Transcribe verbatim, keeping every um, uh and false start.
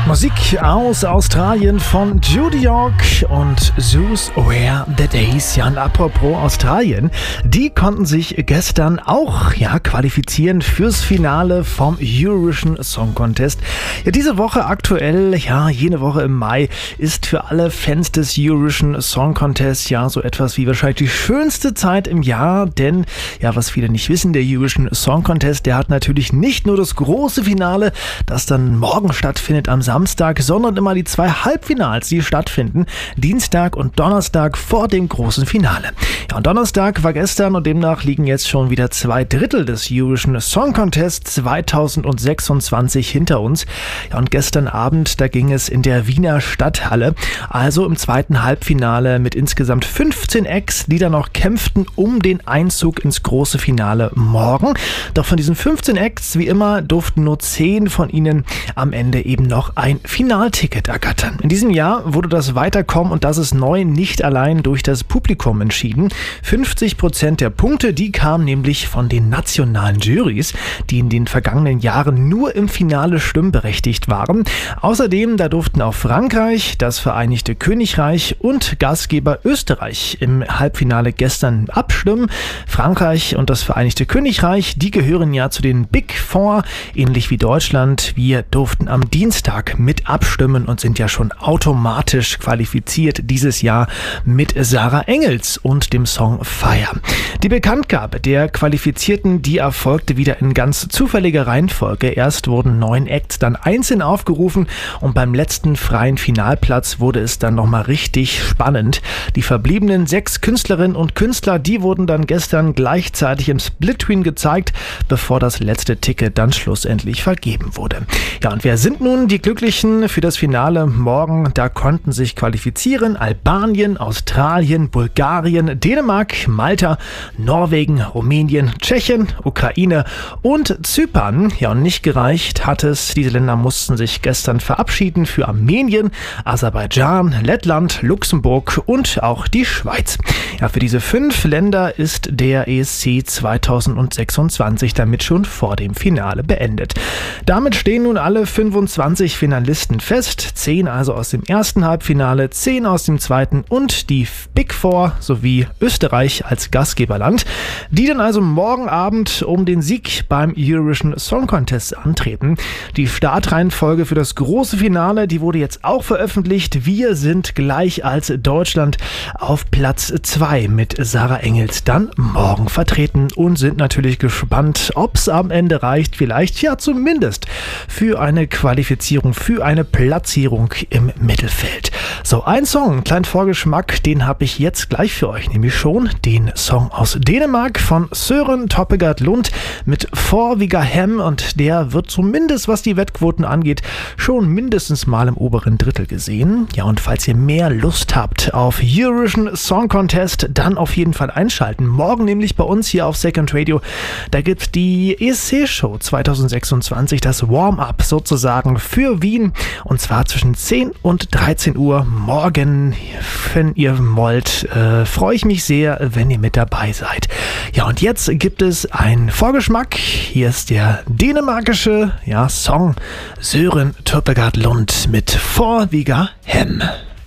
Musik aus Australien von Judy York und Zoos Where the Days. Ja, und apropos Australien, die konnten sich gestern auch ja qualifizieren fürs Finale vom Eurovision Song Contest. Ja, diese Woche aktuell, ja, jene Woche im Mai ist für alle Fans des Eurovision Song Contest ja so etwas wie wahrscheinlich die schönste Zeit im Jahr, denn ja, was viele nicht wissen, der Eurovision Song Contest, der hat natürlich nicht nur das große Finale, das dann morgen stattfindet am Samstag, sondern immer die zwei Halbfinals, die stattfinden, Dienstag und Donnerstag vor dem großen Finale. Ja, und Donnerstag war gestern und demnach liegen jetzt schon wieder zwei Drittel des Eurovision Song Contest zweitausendsechsundzwanzig hinter uns. Ja, und gestern Abend, da ging es in der Wiener Stadthalle, also im zweiten Halbfinale mit insgesamt fünfzehn Acts, die dann noch kämpften um den Einzug ins große Finale morgen. Doch von diesen fünfzehn Acts, wie immer, durften nur zehn von ihnen am Ende eben noch ein Finalticket ergattern. In diesem Jahr wurde das Weiterkommen, und das ist neu, nicht allein durch das Publikum entschieden. fünfzig Prozent der Punkte, die kamen nämlich von den nationalen Jurys, die in den vergangenen Jahren nur im Finale stimmberechtigt waren. Außerdem, da durften auch Frankreich, das Vereinigte Königreich und Gastgeber Österreich im Halbfinale gestern abstimmen. Frankreich und das Vereinigte Königreich, die gehören ja zu den Big Four, ähnlich wie Deutschland. Wir durften am Dienstag mit abstimmen und sind ja schon automatisch qualifiziert dieses Jahr mit Sarah Engels und dem Song Fire. Die Bekanntgabe der Qualifizierten, die erfolgte wieder in ganz zufälliger Reihenfolge. Erst wurden neun Acts dann einzeln aufgerufen und beim letzten freien Finalplatz wurde es dann nochmal richtig spannend. Die verbliebenen sechs Künstlerinnen und Künstler, die wurden dann gestern gleichzeitig im Splitscreen gezeigt, bevor das letzte Ticket dann schlussendlich vergeben wurde. Ja, und wer sind nun die Glücklichen für das Finale morgen? Da konnten sich qualifizieren Albanien, Australien, Bulgarien, Dänemark, Malta, Norwegen, Rumänien, Tschechien, Ukraine und Zypern. Ja, und nicht gereicht hat es. Diese Länder mussten sich gestern verabschieden für Armenien, Aserbaidschan, Lettland, Luxemburg und auch die Schweiz. Ja, für diese fünf Länder ist der E S C zweitausendsechsundzwanzig damit schon vor dem Finale beendet. Damit stehen nun alle fünfundzwanzig Finalisten fest, zehn also aus dem ersten Halbfinale, zehn aus dem zweiten und die Big Four sowie Österreich als Gastgeberland, die dann also morgen Abend um den Sieg beim Eurovision Song Contest antreten. Die Startreihenfolge für das große Finale, die wurde jetzt auch veröffentlicht. Wir sind gleich als Deutschland auf Platz zwei mit Sarah Engels dann morgen vertreten und sind natürlich gespannt, ob es am Ende reicht, vielleicht ja zumindest für eine Qualifizierung, für eine Platzierung im Mittelfeld. So, ein Song, einen kleinen Vorgeschmack, den habe ich jetzt gleich für euch, nämlich schon den Song aus Dänemark von Søren Toppegaard Lund mit Vorviga Hem, und der wird zumindest, was die Wettquoten angeht, schon mindestens mal im oberen Drittel gesehen. Ja, und falls ihr mehr Lust habt auf Eurovision Song Contest, dann auf jeden Fall einschalten. Morgen nämlich bei uns hier auf Second Radio, da gibt es die E S C-Show zweitausendsechsundzwanzig, das Warm-up sozusagen für Wien, und zwar zwischen zehn und dreizehn Uhr morgen. Wenn ihr wollt, äh, freue ich mich sehr, wenn ihr mit dabei seid. Ja, und jetzt gibt es einen Vorgeschmack. Hier ist der dänemarkische ja, Song Søren Toppegaard Lund mit Vorviga Hem.